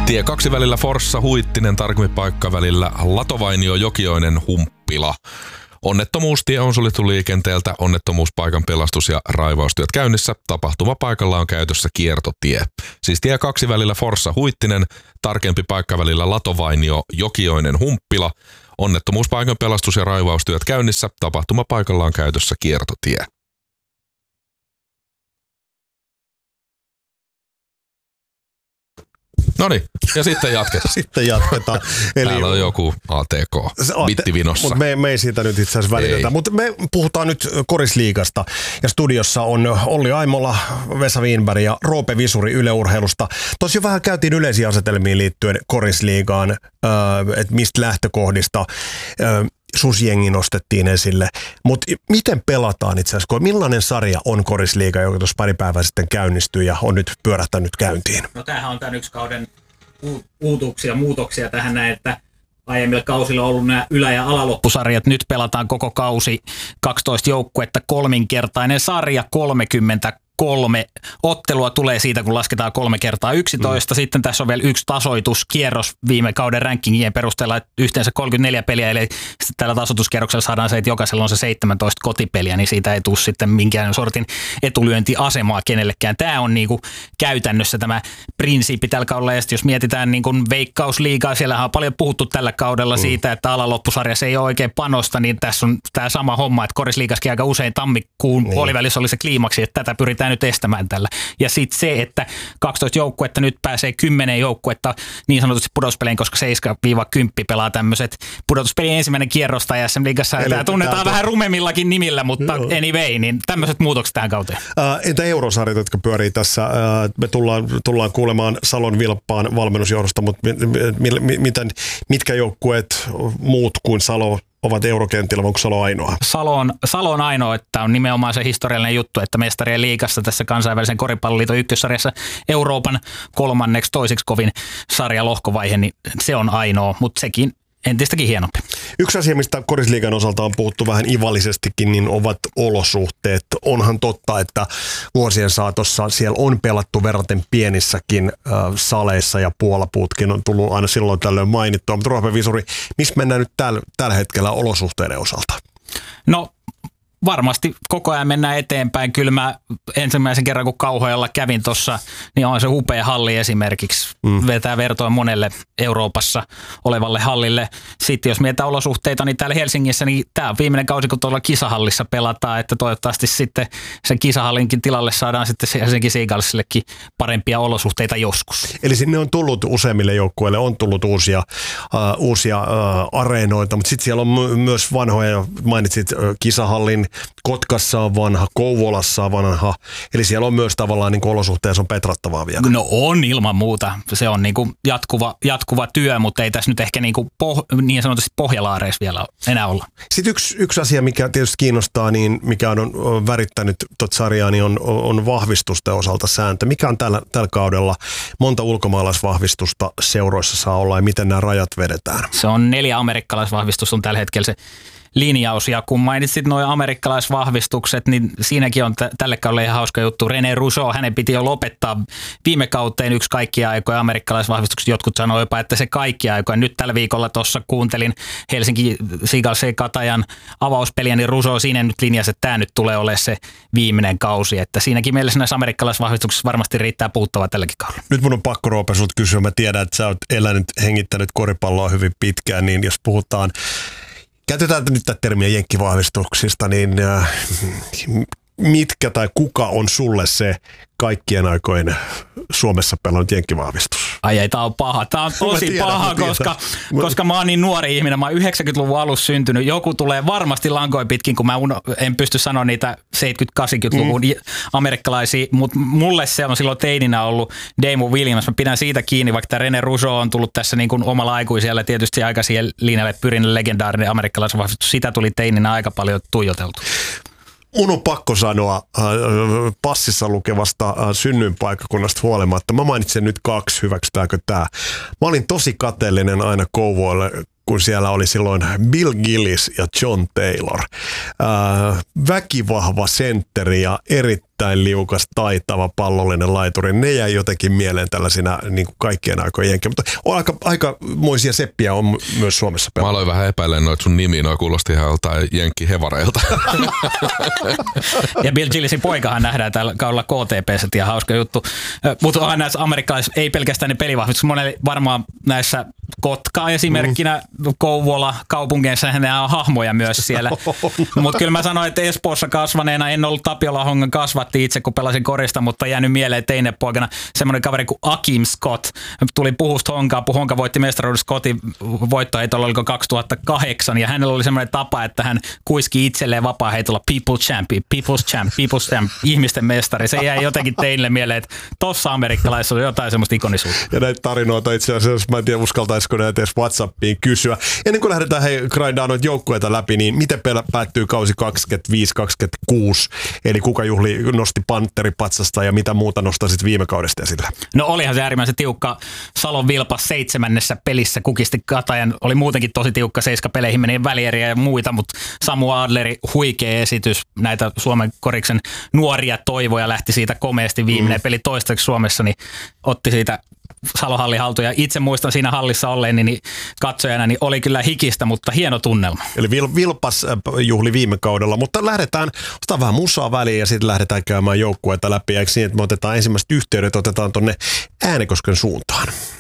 Tie 2 välillä Forssa Huittinen, tarkemmin paikka välillä Latovainio Jokioinen Humppila. Onnettomuustie on suljettu liikenteeltä, onnettomuuspaikan pelastus- ja raivaustyöt käynnissä. Tapahtumapaikalla on käytössä kiertotie. Siis tie 2 välillä Forssa Huittinen, tarkempi paikka välillä Latovainio Jokioinen Humppila. Onnettomuuspaikan pelastus- ja raivaustyöt käynnissä. Tapahtumapaikalla on käytössä kiertotie. Noniin, ja sitten jatketaan. Sitten jatketaan. Eli täällä on joku ATK bittivinossa. Mutta me ei siitä nyt itse asiassa välitetä. Mutta me puhutaan nyt korisliigasta. Ja studiossa on Olli Aimola, Vesa Wienberg ja Roope Visuri Yle Urheilusta. Tuossa jo vähän käytiin yleisiä asetelmiin liittyen korisliigaan, että mistä lähtökohdista susjengi nostettiin esille. Mutta miten pelataan itse asiassa? Millainen sarja on korisliiga, joka tuossa pari päivää sitten käynnistyi ja on nyt pyörähtänyt käyntiin? No tämähän on tämän yksi kauden muutoksia tähän näin, että aiemmilla kausilla on ollut nämä ylä- ja alaloppusarjat. Nyt pelataan koko kausi 12 joukkuetta, kolminkertainen sarja, 33 ottelua tulee siitä, kun lasketaan 3 kertaa 11. Sitten tässä on vielä yksi tasoituskierros viime kauden rankingien perusteella, että yhteensä 34 peliä, eli tällä tasoituskierroksella saadaan se, että jokaisella on se 17 kotipeliä, niin siitä ei tule sitten minkään sortin etulyöntiasemaa kenellekään. Tämä on niinku käytännössä tämä prinsiippi tällä kaudella, ja jos mietitään niinku Veikkausliigaa, siellähän on paljon puhuttu tällä kaudella siitä, että alaloppusarjassa ei ole oikein panosta, niin tässä on tämä sama homma, että korisliigaskin aika usein tammikuun puolivälissä oli se kliimaksi, että tätä pyritään nyt estämään tällä. Ja sitten se, että 12 joukkuetta nyt pääsee 10 joukkuetta niin sanotusti pudotuspeleihin, koska 7-10 pelaa tämmöiset pudotuspelien ensimmäinen kierros tai SM-liigassa. Tämä tunnetaan vähän rumemmillakin nimillä, mutta anyway, niin tämmöiset muutokset tähän kauteen. Entä eurosarjat, jotka pyörii tässä? Me tullaan kuulemaan Salon Vilppaan valmennusjohdosta, mutta mitkä joukkueet muut kuin Salo ovat eurokentillä, vai onko Salo ainoa? Salo on ainoa, että on nimenomaan se historiallinen juttu, että mestarien liigassa tässä kansainvälisen koripalloliiton ykkössarjassa Euroopan kolmanneksi toiseksi kovin sarjalohkovaihe, niin se on ainoa, mutta sekin entistäkin hienompi. Yksi asia, mistä korisliigan osalta on puhuttu vähän ivallisestikin, niin ovat olosuhteet. Onhan totta, että vuosien saatossa siellä on pelattu verraten pienissäkin saleissa ja puolapuutkin on tullut aina silloin tällöin mainittua. Mutta Roope Visuri, missä mennään nyt tällä hetkellä olosuhteiden osalta? No varmasti koko ajan mennään eteenpäin. Kyllä mä ensimmäisen kerran, kun Kauhojalla kävin tuossa, niin on se upea halli esimerkiksi. Vetää vertoa monelle Euroopassa olevalle hallille. Sitten jos mietitään olosuhteita, niin täällä Helsingissä, niin tämä on viimeinen kausi, kun tuolla kisahallissa pelataan, että toivottavasti sitten sen kisahallinkin tilalle saadaan sitten Helsinki Seagullsillekin parempia olosuhteita joskus. Eli sinne on tullut useimmille joukkueille, on tullut uusia areenoita, mutta sitten siellä on myös vanhoja, mainitsit kisahallin, Kotkassa on vanha, Kouvolassa on vanha, eli siellä on myös tavallaan niin olosuhteessa on petrattavaa vielä. No on ilman muuta, se on niin kuin jatkuva työ, mutta ei tässä nyt ehkä niin sanotusti pohjalaareissa vielä enää olla. Sitten yksi asia, mikä tietysti kiinnostaa, niin mikä on värittänyt tuota sarjaa, niin on vahvistusten osalta sääntö. Mikä on tällä kaudella, monta ulkomaalaisvahvistusta seuroissa saa olla ja miten nämä rajat vedetään? Se on 4 amerikkalaisvahvistusta on tällä hetkellä se linjaus, ja kun mainitsit nuo amerikkalaisvahvistukset, niin siinäkin on tälle kaudelle ihan hauska juttu. René Rousseau, hänen piti jo lopettaa viime kauteen yksi kaikkia aikoja amerikkalaisvahvistukset. Jotkut sanoo jopa, että se kaikkia aikoja. Nyt tällä viikolla tuossa kuuntelin Helsinki Seagulls Katajan avauspeliä, niin Rousseau siinä nyt linjasi, että tämä nyt tulee olemaan se viimeinen kausi. Että siinäkin mielessä näissä amerikkalaisvahvistuksissa varmasti riittää puuttavaa tälläkin kaudella. Nyt mun on pakko, Roope, sulta kysyä. Mä tiedän, että sä oot hengittänyt koripalloa hyvin pitkään, niin jos puhutaan käytetään nyt tätä termiä jenkkivahvistuksista, niin mitkä tai kuka on sulle se kaikkien aikojen Suomessa pelannut jenkkivahvistus? Ai tää on paha. Tää on tosi paha, koska mä oon niin nuori ihminen. Mä oon 90-luvun alussa syntynyt. Joku tulee varmasti lankoin pitkin, kun mä en pysty sanoa niitä 70-80-luvun amerikkalaisia, mutta mulle se on silloin teininä ollut Damon Williams. Mä pidän siitä kiinni, vaikka tämä René Rousseau on tullut tässä niin kuin omalla aikuisella tietysti aika siihen linjalle pyrin legendaarinen amerikkalaisvahvistus. Sitä tuli teininä aika paljon tuijoteltu. Mun on pakko sanoa passissa lukevasta synnyinpaikkakunnasta huolimatta. Mä mainitsen nyt 2, hyväksytäänkö tää. Mä olin tosi kateellinen aina Kouvoille kun siellä oli silloin Bill Gillis ja John Taylor. Väkivahva sentteri ja erittäin liukas, taitava pallollinen laituri. Ne jäi jotenkin mieleen tällaisina niin kuin kaikkien aikojen jenkiä. Mutta aikamoisia seppiä on myös Suomessa pelannut. Mä aloin vähän epäilemään noita sun nimiä, noi kuulosti ihan joltain jenkkihevareilta. Ja Bill Gillisin poikahan nähdään tällä kaudella KTP:ssä, ja hauska juttu. Mutta onhan näissä amerikkalaisissa, ei pelkästään ne pelivahvistus, monelle varmaan näissä Kotka esimerkkinä, Kouvola kaupungeissa, nämä on hahmoja myös siellä. Mutta kyllä mä sanoin, että Espoossa kasvaneena en ollut Tapiola Hongan kasvatti itse, kun pelasin korista, mutta jäänyt mieleen teinepoikana semmoinen kaveri kuin Akim Scott. Tuli Puhusta Honkaa, Honka voitti mestaruuden Scottin voittoheitolla, oliko 2008, ja hänellä oli semmoinen tapa, että hän kuiski itselleen vapaaheitolla People's Champion, People's Champ, People's Champ, ihmisten mestari. Se jäi jotenkin teille mieleen, että tossa amerikkalaisessa on jotain semmoista ikonisuutta. Ja näitä tarinoita itse asiassa, mä en tiedä uskaltaisiko näitä edes WhatsAppiin kysyä. Ennen kuin lähdetään grindaan noita joukkueita läpi, niin miten päättyy kausi 25-26? Eli kuka nosti panteripatsasta ja mitä muuta nostaisit viime kaudesta esille? No olihan se äärimmäisen tiukka. Salon Vilpas 7. pelissä kukisti Katajan. Oli muutenkin tosi tiukka 7 peleihin, meni välieriä ja muita, mutta Samu Adleri, huikea esitys. Näitä Suomen koriksen nuoria toivoja lähti siitä komeasti. Viimeinen peli toistaiseksi Suomessa, niin otti siitä Salohalli haltuun. Ja itse muistan siinä hallissa olleeni niin katsojana, niin oli kyllä hikistä, mutta hieno tunnelma. Eli Vilpas juhli viime kaudella, mutta otetaan vähän musaa väliin ja sitten lähdetään käymään joukkueita läpi. Eikö niin, että me otetaan ensimmäiset yhteydet, otetaan tonne Äänekosken suuntaan.